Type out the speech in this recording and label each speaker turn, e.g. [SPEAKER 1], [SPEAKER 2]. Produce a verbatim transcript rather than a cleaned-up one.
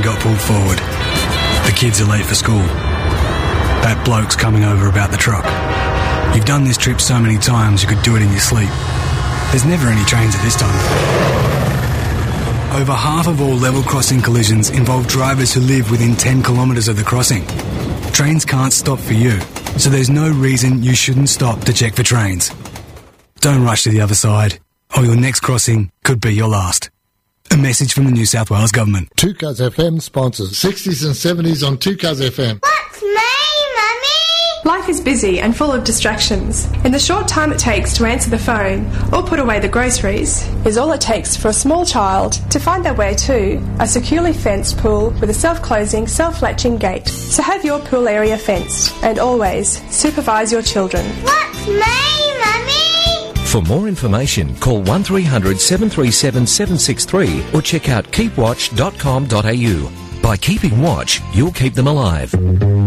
[SPEAKER 1] got pulled forward. The kids are late for school. That bloke's coming over about the truck. You've done this trip so many times you could do it in your sleep. There's never any trains at this time. Over half of all level crossing collisions involve drivers who live within ten kilometres of the crossing. Trains can't stop for you, so there's no reason you shouldn't stop to check for trains. Don't rush to the other side, or your next crossing could be your last. A message from the New South Wales Government.
[SPEAKER 2] two Cuz F M sponsors sixties and seventies on two Cuz F M.
[SPEAKER 3] What's me, Mummy?
[SPEAKER 4] Life is busy and full of distractions. In the short time it takes to answer the phone or put away the groceries is all it takes for a small child to find their way to a securely fenced pool with a self-closing, self-latching gate. So have your pool area fenced and always supervise your children.
[SPEAKER 3] What's me, Mummy?
[SPEAKER 5] For more information, call one three hundred seven three seven seven six three or check out keep watch dot com dot a u. By keeping watch, you'll keep them alive.